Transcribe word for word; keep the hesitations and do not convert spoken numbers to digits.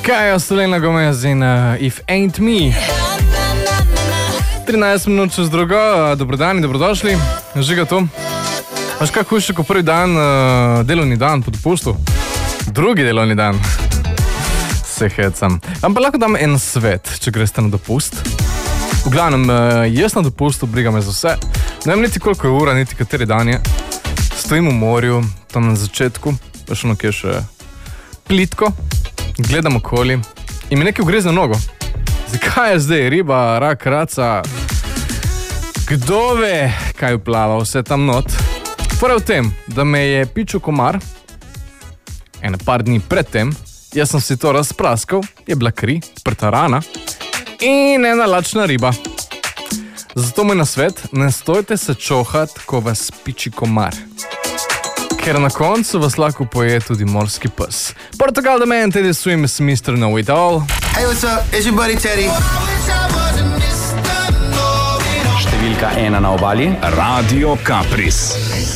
Kaja, Selena Gomez in uh, If Ain't Me. trinajst minut čez drugo, uh, dobrodan in dobrodošli. Žiga tu. Veš kaj hujše, ko prvi dan, uh, delovni dan po dopustu? Drugi delovni dan. Se hecam. Ampak lahko dam en svet, če greste na dopust. V glavnem, uh, jaz na dopustu briga me za vse. Ne vem niti koliko je ura, niti kateri dan je. Stojim v morju, tam na začetku, veš ono, kje še plitko. Gledam okoli in mi nekaj ugrize na nogo. Zakaj je zdaj riba, rak, raca? Kdo ve, kaj vplava vse tam not? Fora v tem, da me je pičil komar ene par dni predtem, jaz sem si to razpraskal, je bila kri, sprta rana in ena lačna riba. Zato moj nasvet, ne stojte se čohat, ko vas piči komar. Ker na koncu vas lahko poje tudi morski pes. Portugal, the man, Teddy Swims, mister Know It All. Hey, what's up? It's your buddy Teddy. Številka ena na obali. Radio Kapris.